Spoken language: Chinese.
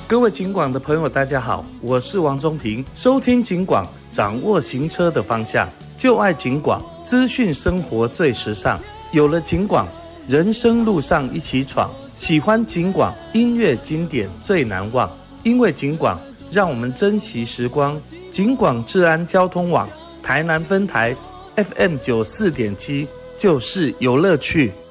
各位警广的朋友大家好，我是王中平，收听警广，掌握行车的方向，就爱警广，资讯生活最时尚。有了警广，人生路上一起闯，喜欢警广，音乐经典最难忘。因为警广，让我们珍惜时光。警广治安交通网台南分台 FM 94.7就是游乐趣。